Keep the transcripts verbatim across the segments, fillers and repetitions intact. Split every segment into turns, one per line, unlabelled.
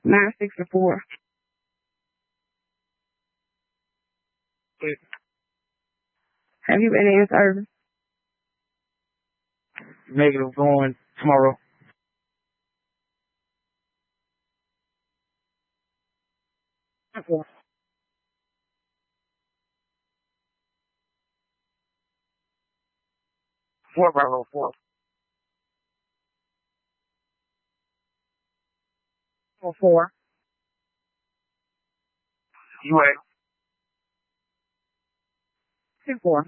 Nine sixty-four. Have you been in service?
Negative, going tomorrow.
Four.
Four Bravo four.
Four four.
U A.
Two four.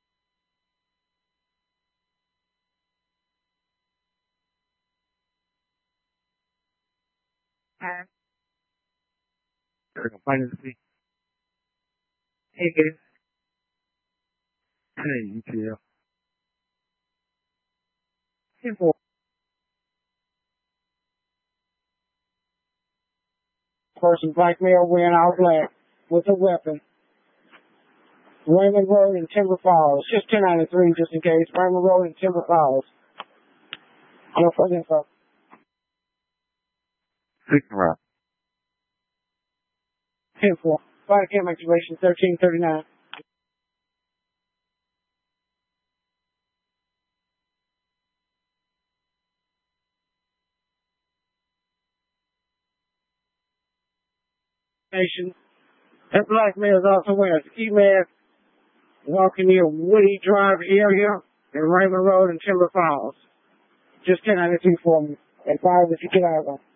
Five.
They're complaining to me.
Negative.
Hey, U T L.
Two four. Person black male wearing all black with a weapon. Raymond Road in Timber Falls. Just ten ninety-three just in case. Raymond Road in Timber Falls. No further info.
Six round.
ten four. Body cam activation thirteen thirty-nine. Nation. That black male is also wearing a ski mask, walking near Woody Drive area in Raymond Road in Timber Falls. Just ten ninety-two for me. Advise if you get out of them.